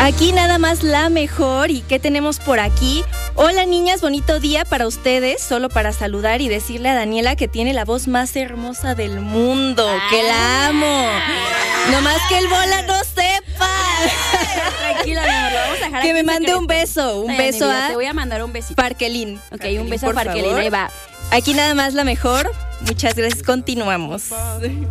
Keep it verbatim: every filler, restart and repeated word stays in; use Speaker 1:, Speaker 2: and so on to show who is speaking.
Speaker 1: Aquí nada más la mejor. ¿Y qué tenemos por aquí? Hola niñas, bonito día para ustedes. Solo para saludar y decirle a Daniela que tiene la voz más hermosa del mundo, ah, que la amo. No más que el bola no sepa.
Speaker 2: Tranquila, mi amor, lo vamos a dejar
Speaker 1: que
Speaker 2: aquí
Speaker 1: me mande
Speaker 2: secreto.
Speaker 1: un beso, un
Speaker 2: Ay,
Speaker 1: beso
Speaker 2: Anivia,
Speaker 1: a
Speaker 2: te voy a mandar un besito.
Speaker 1: Parkelín.
Speaker 2: Ok,
Speaker 1: Parkelín,
Speaker 2: un beso a
Speaker 1: por
Speaker 2: Parkelín,
Speaker 1: favor.
Speaker 2: ahí va.
Speaker 1: Aquí nada más la mejor. Muchas gracias, continuamos.